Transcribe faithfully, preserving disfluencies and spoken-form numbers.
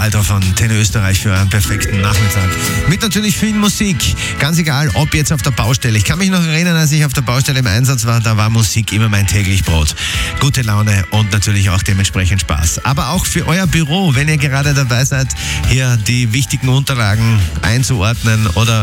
Alter von Tenor Österreich für einen perfekten Nachmittag. Mit natürlich viel Musik. Ganz egal, ob jetzt auf der Baustelle. Ich kann mich noch erinnern, als ich auf der Baustelle im Einsatz war, da war Musik immer mein täglich Brot. Gute Laune und natürlich auch dementsprechend Spaß. Aber auch für euer Büro, wenn ihr gerade dabei seid, hier die wichtigen Unterlagen einzuordnen oder